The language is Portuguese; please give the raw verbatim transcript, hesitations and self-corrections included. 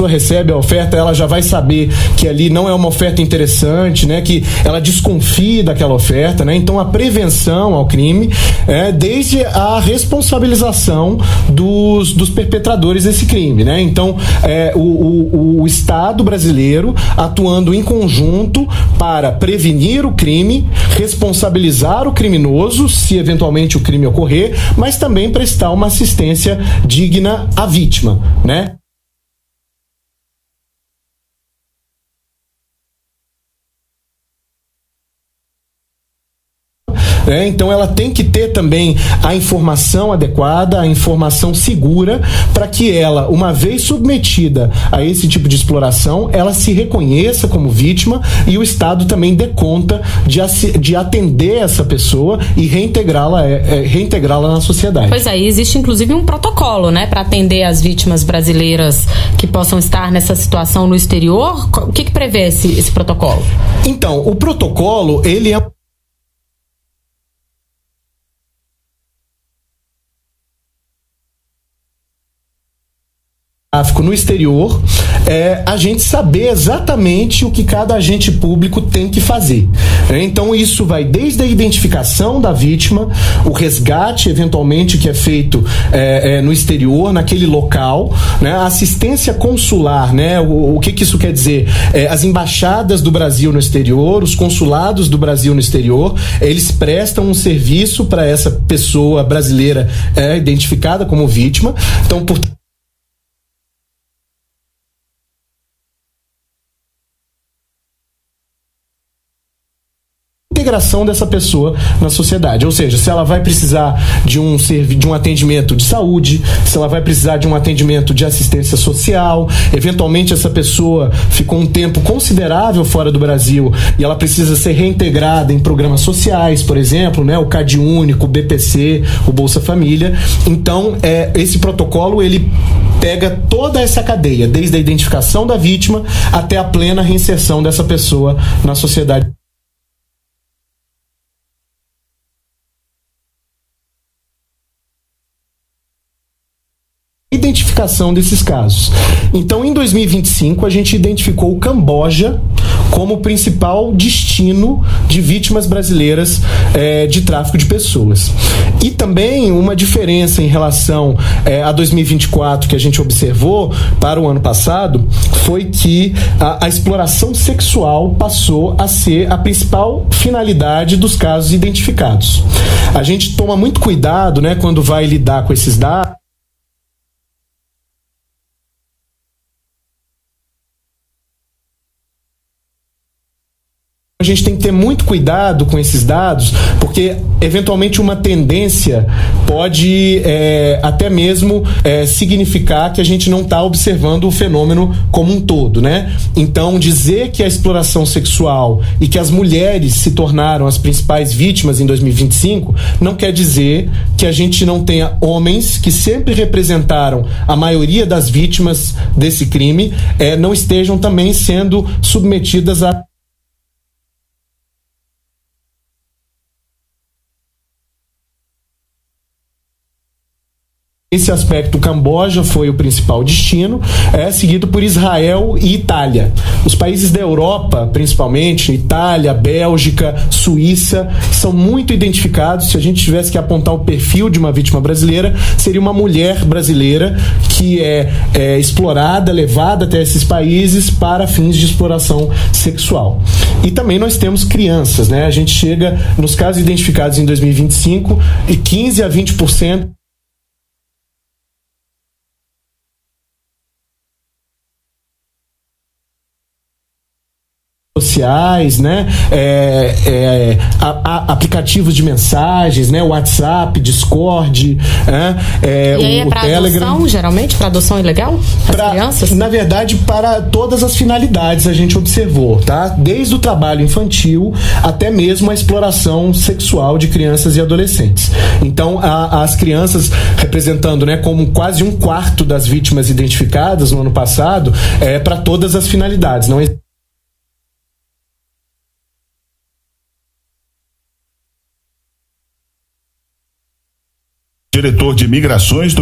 pessoa recebe a oferta, ela já vai saber que ali não é uma oferta interessante, né? Que ela desconfie daquela oferta, né? Então a prevenção ao crime é desde a responsabilização dos, dos perpetradores desse crime, né? Então é, o, o, o Estado brasileiro atuando em conjunto para prevenir o crime, responsabilizar o criminoso, se eventualmente o crime ocorrer, mas também prestar uma assistência digna à vítima, né? É, então ela tem que ter também a informação adequada, a informação segura, para que ela, uma vez submetida a esse tipo de exploração, ela se reconheça como vítima e o Estado também dê conta de, de atender essa pessoa e reintegrá-la, é, reintegrá-la na sociedade. Pois é, existe inclusive um protocolo, né, para atender as vítimas brasileiras que possam estar nessa situação no exterior. O que que prevê esse, esse protocolo? Então, o protocolo, ele é no exterior, é a gente saber exatamente o que cada agente público tem que fazer. Então isso vai desde a identificação da vítima, o resgate eventualmente que é feito é, é, no exterior, naquele local, né? A assistência consular, né? O, o que que isso quer dizer? É, as embaixadas do Brasil no exterior, os consulados do Brasil no exterior, eles prestam um serviço para essa pessoa brasileira é, identificada como vítima. Então, por integração dessa pessoa na sociedade, ou seja, se ela vai precisar de um servi- de um atendimento de saúde, se ela vai precisar de um atendimento de assistência social, eventualmente essa pessoa ficou um tempo considerável fora do Brasil e ela precisa ser reintegrada em programas sociais, por exemplo, né, o Cade Único, o B P C, o Bolsa Família. Então, é, esse protocolo ele pega toda essa cadeia, desde a identificação da vítima até a plena reinserção dessa pessoa na sociedade. Identificação desses casos. Então, em dois mil e vinte e cinco, a gente identificou o Camboja como principal destino de vítimas brasileiras é, de tráfico de pessoas. E também uma diferença em relação é, a dois mil e vinte e quatro que a gente observou para o ano passado foi que a, a exploração sexual passou a ser a principal finalidade dos casos identificados. A gente toma muito cuidado, né, quando vai lidar com esses dados. A gente tem que ter muito cuidado com esses dados, porque eventualmente uma tendência pode é, até mesmo é, significar que a gente não está observando o fenômeno como um todo, né? Então, dizer que a exploração sexual e que as mulheres se tornaram as principais vítimas em dois mil e vinte e cinco não quer dizer que a gente não tenha homens que sempre representaram a maioria das vítimas desse crime, é, não estejam também sendo submetidas a esse aspecto. O Camboja foi o principal destino, é, seguido por Israel e Itália. Os países da Europa, principalmente, Itália, Bélgica, Suíça, são muito identificados. Se a gente tivesse que apontar o perfil de uma vítima brasileira, seria uma mulher brasileira que é, é explorada, levada até esses países para fins de exploração sexual. E também nós temos crianças, né? A gente chega, nos casos identificados em dois mil e vinte e cinco, de quinze a vinte por cento sociais, né? É, é, a, a, aplicativos de mensagens, né? WhatsApp, Discord, é, é, e aí é o, para o Telegram. Adoção, geralmente, para adoção ilegal? As pra, crianças? Na verdade, para todas as finalidades a gente observou, tá? Desde o trabalho infantil até mesmo a exploração sexual de crianças e adolescentes. Então, a, as crianças representando, né, como quase um quarto das vítimas identificadas no ano passado, é para todas as finalidades. Não é diretor de migrações do